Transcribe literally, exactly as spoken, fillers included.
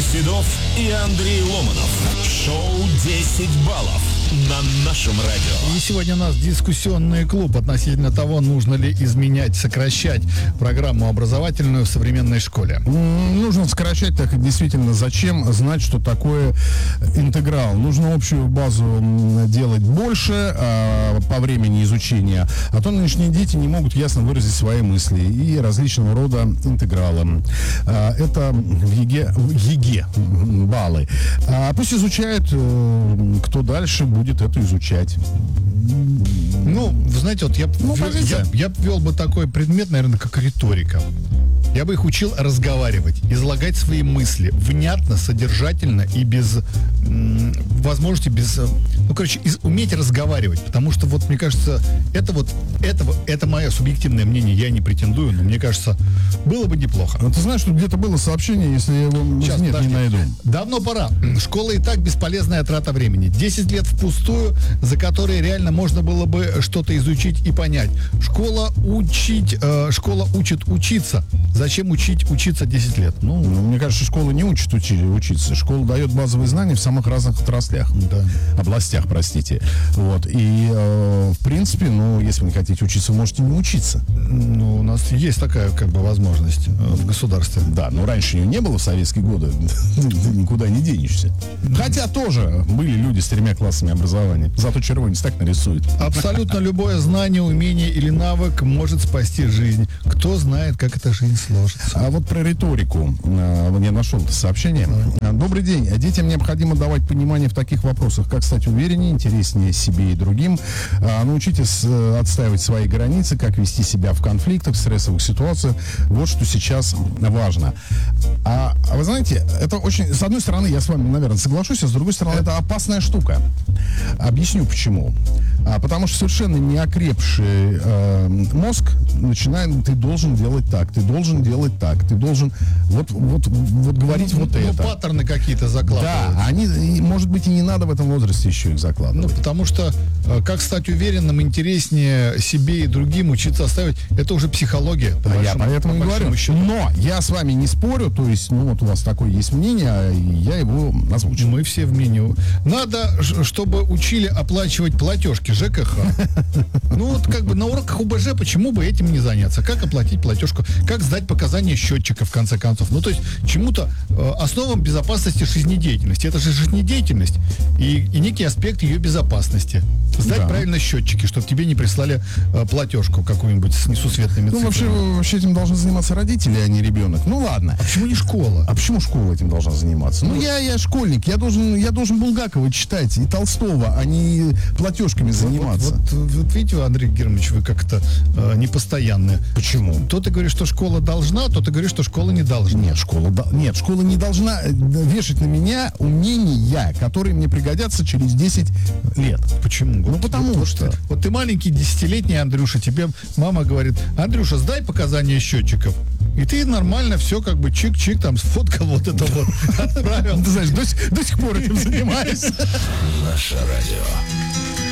Седов и Андрей Ломанов. Шоу десять баллов на нашем радио. И сегодня у нас дискуссионный клуб относительно того, нужно ли изменять, сокращать программу образовательную в современной школе. Нужно сокращать, так и действительно, зачем знать, что такое интеграл? Нужно общую базу делать больше а, по времени изучения, а то нынешние дети не могут ясно выразить свои мысли и различного рода интегралы. А, это в ЕГЭ, в ЕГЭ баллы. А пусть изучают, кто дальше будет это изучать. Ну, вы знаете, вот я, ну, я, я ввел бы такой предмет, наверное, как риторика. Я бы их учил разговаривать, излагать свои мысли внятно, содержательно и без м, возможности, без, ну, короче, из, уметь разговаривать, потому что вот, мне кажется, это вот, это, это мое субъективное мнение, я не претендую, но мне кажется, было бы неплохо. А ты знаешь, что где-то было сообщение, если я его Сейчас, нет, подожди. не найду. Давно пора. Школа и так бесполезная трата времени. десять лет впустую, за которые реально можно было бы что-то изучить и понять. Школа учить, э, школа учит учиться. Зачем учить учиться десять лет? Ну, мне кажется, школа не учит учи, учиться. Школа дает базовые знания в самых разных отраслях. Да. Областях, простите. Вот. И, э, в принципе, ну, если вы не хотите учиться, вы можете не учиться. Ну, у нас есть такая, как бы, возможность э, в государстве. Да, но раньше ее не было в советские годы. Ты никуда не денешься. Хотя тоже были люди с тремя классами образования. Зато червонец так нарисует. Абсолютно любое знание, умение или навык может спасти жизнь. Кто знает, как эта жизнь сложится. А вот про риторику. Я нашел это сообщение. Добрый день. Детям необходимо давать понимание в таких вопросах, как стать увереннее, интереснее себе и другим. Научитесь отстаивать свои границы, как вести себя в конфликтах, в стрессовых ситуациях. Вот что сейчас важно. А, а вы знаете, это очень... С одной стороны, я с вами, наверное, соглашусь, а с другой стороны, это опасная штука. Объясню почему. А, потому что совершенно неокрепший э, мозг начинает, ты должен делать так, ты должен делать так, ты должен вот, вот, вот говорить ну, вот ну, это. Паттерны какие-то закладывают. Да, они, может быть, и не надо в этом возрасте еще их закладывать. Ну, потому что э, как стать уверенным, интереснее себе и другим, учиться оставить, это уже психология. По А большому, я поэтому по и говорю. счету. Но я с вами не спорю, то есть, ну вот у вас такое есть мнение, и я его озвучу. Мы все в меню. Надо, чтобы учили оплачивать платежки ЖКХ. Ну вот как бы на уроках УБЖ почему бы этим не заняться? Как оплатить платежку? Как сдать показания счетчика в конце концов? Ну то есть чему-то э, основам безопасности жизнедеятельности. Это же жизнедеятельность и, и некий аспект ее безопасности. Сдать Да. правильно счетчики, чтобы тебе не прислали э, платежку какую-нибудь с несусветными Ну, цифрами. вообще, вообще этим должны заниматься родители, а не ребенок. Ну, ладно. А почему не школа? А почему школа этим должна заниматься? Ну, я, я школьник, я должен, я должен Булгакова читать и Толстого, а не платежками заниматься. Вот, вот, вот видите, Андрей Германович, вы как-то э, непостоянные. Почему? То ты говоришь, что школа должна, то ты говоришь, что школа не должна. Нет, школа, до- нет, школа не должна э, вешать на меня умения, которые мне пригодятся через десять лет. Почему? Ну, Вот- потому вот, что... Вот, вот ты маленький десятилетний Андрюша, тебе мама говорит: Андрюша, сдай показания счетчиков. И ты нормально все как бы чик-чик, там сфоткал вот это вот, отправил. Ты знаешь, до, сих- до сих пор этим занимаюсь. Наше радио.